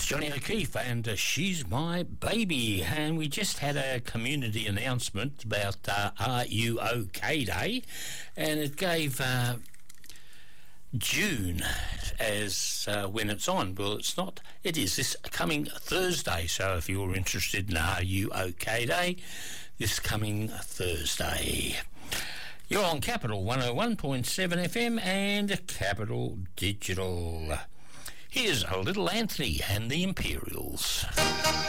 That's Johnny O'Keefe and She's My Baby. And we just had a community announcement about Are You OK Day, and it gave June as when it's on. Well, it's not. It is this coming Thursday. So if you're interested in Are You OK Day, this coming Thursday. You're on Capital 101.7 FM and Capital Digital. Here's a little Anthony and the Imperials.